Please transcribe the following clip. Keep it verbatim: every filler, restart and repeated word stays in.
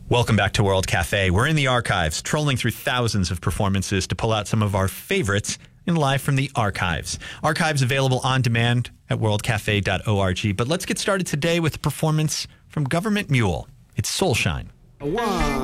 Welcome back to World Cafe. We're in the archives, trolling through thousands of performances to pull out some of our favorites in Live from the Archives. Archives available on demand at world cafe dot org. But let's get started today with a performance from Government Mule. It's Soulshine. One.